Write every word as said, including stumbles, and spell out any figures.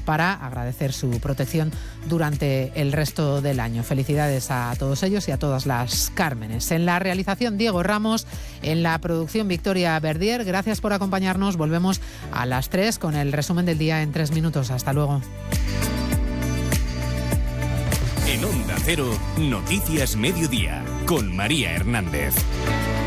para agradecer su protección durante el resto del año. Felicidades a todos ellos y a todas las Cármenes. En la realización, Diego Ramos, en la producción, Victoria Verdier. Gracias por acompañarnos. Volvemos a las tres con el resumen del día en tres minutos. Hasta luego. En Onda Cero, Noticias Mediodía, con María Hernández.